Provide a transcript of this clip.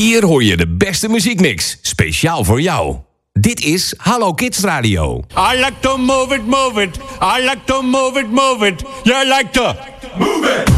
Hier hoor je de beste muziekmix, speciaal voor jou. Dit is Hallo Kids Radio. I like to move it, move it. I like to move it, move it. You like to move it.